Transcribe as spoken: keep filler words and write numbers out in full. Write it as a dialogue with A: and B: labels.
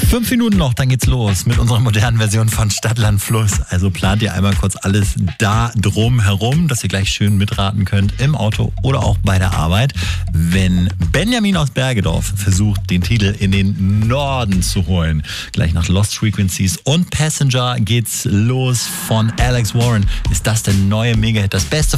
A: Fünf Minuten noch, dann geht's los mit unserer modernen Version von Stadt, Land, Fluss. Also plant ihr einmal kurz alles da drum herum, dass ihr gleich schön mitraten könnt im Auto oder auch bei der Arbeit. Wenn Benjamin aus Bergedorf versucht, den Titel in den Norden zu holen. Gleich nach Lost Frequencies und Passenger geht's los von Alex Warren. Ist das der neue Mega-Hit? Das Beste